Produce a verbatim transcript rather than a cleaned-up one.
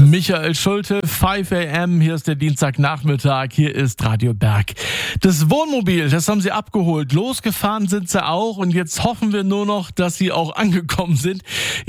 Michael Schulte, fünf a m, hier ist der Dienstagnachmittag, hier ist Radio Berg. Das Wohnmobil, das haben sie abgeholt, losgefahren sind sie auch und jetzt hoffen wir nur noch, dass sie auch angekommen sind.